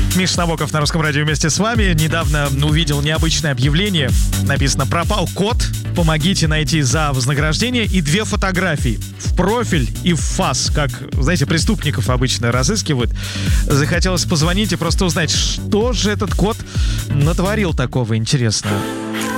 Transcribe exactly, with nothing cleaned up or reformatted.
Миша Набоков на Русском радио вместе с вами. Недавно увидел необычное объявление. Написано: пропал кот, помогите найти за вознаграждение. И две фотографии в профиль и в фас. Как, знаете, преступников обычно разыскивают. Захотелось позвонить и просто узнать, что же этот кот натворил такого интересного.